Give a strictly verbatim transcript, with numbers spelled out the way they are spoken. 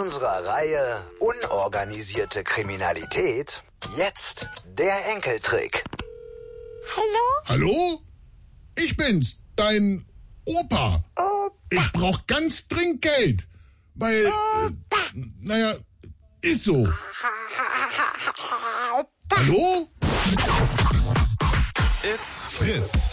unserer Reihe Unorganisierte Kriminalität jetzt der Enkeltrick. Hallo? Hallo? Ich bin's, dein Opa. Opa. Ich brauch ganz dringend Geld, weil, äh, naja, ist so. Opa. Hallo? It's Fritz.